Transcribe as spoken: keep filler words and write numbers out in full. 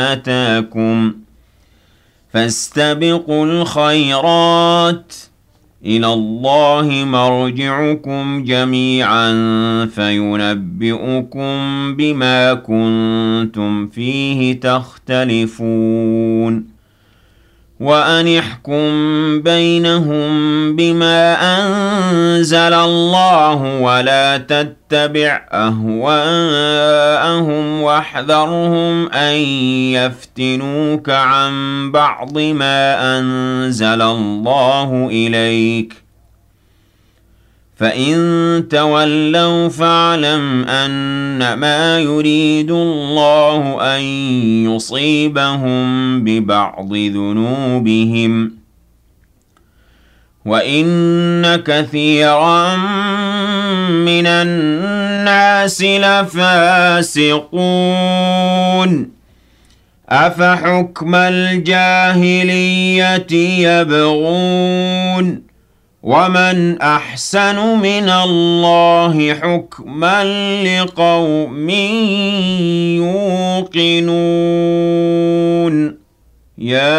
آتاكم فاستبقوا الخيرات إلى الله مرجعكم جميعا فينبئكم بما كنتم فيه تختلفون وأن احكم بينهم بما أنزل الله ولا تتبع أهواءهم واحذرهم أن يفتنوك عن بعض ما أنزل الله إليك فإن تولوا فاعلم أنما يريد الله أن يصيبهم ببعض ذنوبهم وإن كثيرا من الناس لفاسقون أفحكم الجاهلية يبغون ومن أحسن من الله حكما لقوم يوقنون. يا